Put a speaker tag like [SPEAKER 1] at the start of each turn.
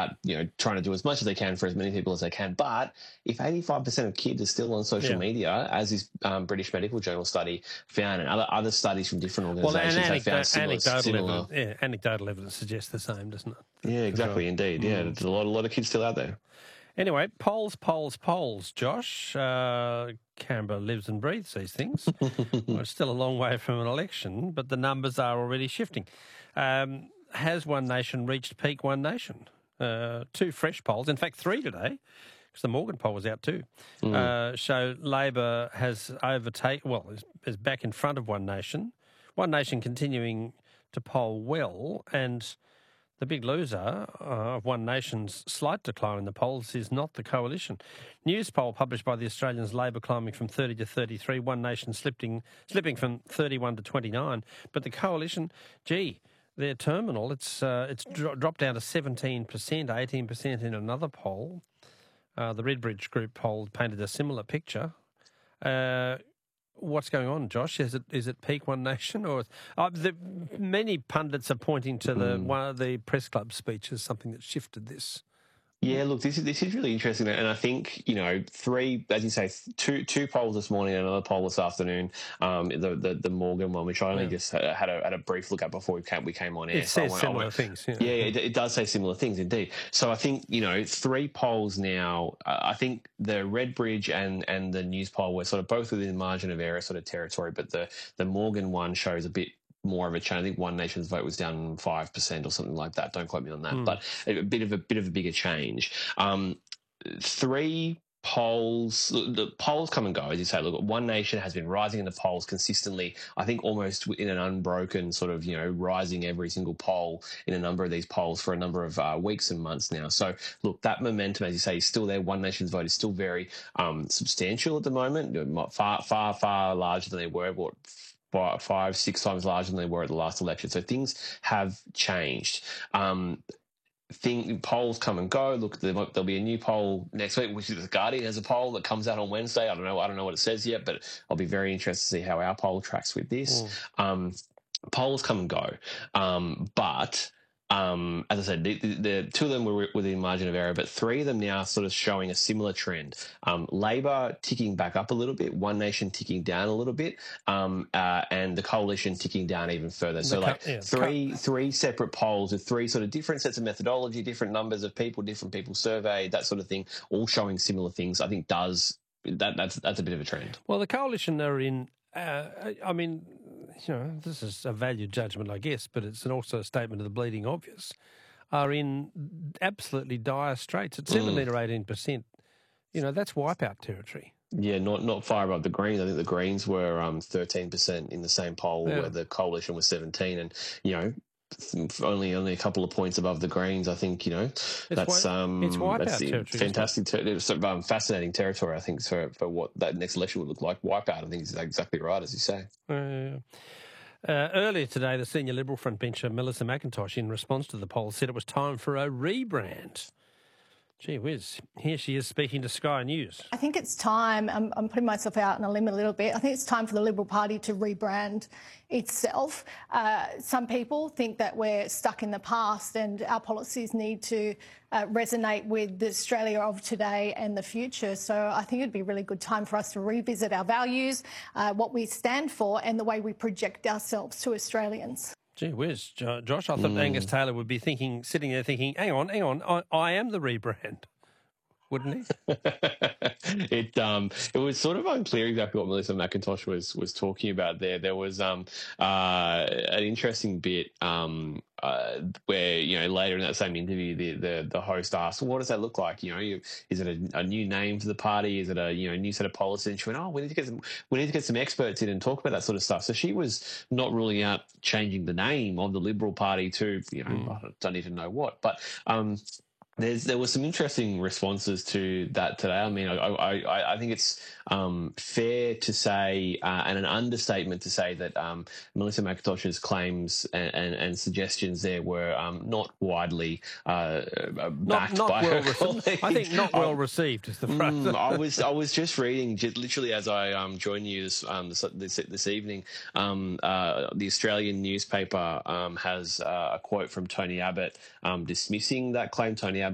[SPEAKER 1] at trying to do as much as they can for as many people as they can. But if 85% of kids are still on social media, as this British Medical Journal study found, and other studies from different organisations have found similar.
[SPEAKER 2] Anecdotal evidence suggests the same, doesn't it?
[SPEAKER 1] Yeah, exactly, indeed. Yeah, there's a lot of kids still out there.
[SPEAKER 2] Anyway, polls, Josh. Canberra lives and breathes these things. Well, it's still a long way from an election, but the numbers are already shifting. Has One Nation reached peak One Nation? 2 fresh polls, in fact 3 today, because the Morgan poll was out too, show Labor has is back in front of One Nation. One Nation continuing to poll well, and the big loser of One Nation's slight decline in the polls is not the Coalition. News poll published by the Australians, Labor climbing from 30 to 33, One Nation slipping from 31 to 29. But the Coalition, they're terminal. It's dropped down to 17%, 18% in another poll. The Redbridge Group poll painted a similar picture. What's going on, Josh? Is it peak One Nation, or many pundits are pointing to one of the press club speech as something that shifted this?
[SPEAKER 1] Yeah, look, this is really interesting, and I think 3, as you say, two polls this morning and another poll this afternoon. The Morgan one, which I only just had a brief look at before we came on air.
[SPEAKER 2] It says similar things.
[SPEAKER 1] Yeah, it does say similar things indeed. So I think 3 polls now. I think the Redbridge and the News poll were sort of both within margin of error sort of territory, but the Morgan one shows a bit more of a change. I think One Nation's vote was down 5% or something like that. Don't quote me on that, but a bit of a bigger change. 3 polls, the polls come and go, as you say. Look, One Nation has been rising in the polls consistently. I think almost in an unbroken sort of rising every single poll in a number of these polls for a number of weeks and months now. So look, that momentum, as you say, is still there. One Nation's vote is still very substantial at the moment, far larger than they were. 5-6 times larger than they were at the last election. So things have changed. Polls come and go. Look, there'll be a new poll next week, which is The Guardian has a poll that comes out on Wednesday. I don't know what it says yet, but I'll be very interested to see how our poll tracks with this. Polls come and go, but as I said, the 2 of them were within margin of error, but 3 of them now sort of showing a similar trend. Labor ticking back up a little bit, One Nation ticking down a little bit, and the Coalition ticking down even further. So three separate polls with 3 sort of different sets of methodology, different numbers of people, different people surveyed, that sort of thing, all showing similar things. I think that's a bit of a trend.
[SPEAKER 2] Well, the Coalition are in. This is a value judgment, I guess, but it's also a statement of the bleeding obvious, are in absolutely dire straits. At 17 or 18%, that's wipeout territory.
[SPEAKER 1] Yeah, not far above the Greens. I think the Greens were 13% in the same poll where the Coalition was 17%, and only a couple of points above the Greens. I think that's
[SPEAKER 2] wipeout territory.
[SPEAKER 1] Fantastic, it's fascinating territory. I think for what that next election would look like. Wipeout, I think, is exactly right, as you say.
[SPEAKER 2] Earlier today, the senior Liberal frontbencher Melissa McIntosh, in response to the poll, said it was time for a rebrand. Gee whiz, here she is speaking to Sky News.
[SPEAKER 3] I think it's time, I'm putting myself out on a limb a little bit, I think it's time for the Liberal Party to rebrand itself. Some people think that we're stuck in the past and our policies need to resonate with the Australia of today and the future. So I think it'd be a really good time for us to revisit our values, what we stand for and the way we project ourselves to Australians.
[SPEAKER 2] Gee whiz, Josh, I thought Angus Taylor would be sitting there thinking, hang on, I am the rebrand, wouldn't he?
[SPEAKER 1] It was sort of unclear exactly what Melissa McIntosh was talking about there. There was an interesting bit where later in that same interview the host asked, well, what does that look like? Is it a new name for the party? Is it a new set of policies? And she went, we need to get some experts in and talk about that sort of stuff. So she was not ruling out changing the name of the Liberal Party to I don't even know what, but. There were some interesting responses to that today. I mean, I think it's fair to say, and an understatement to say that Melissa McIntosh's claims and suggestions there were not widely backed by her colleagues.
[SPEAKER 2] I think not well received is the phrase.
[SPEAKER 1] I was just reading, literally as I joined you this evening, the Australian newspaper has a quote from Tony Abbott dismissing that claim. Tony Abbott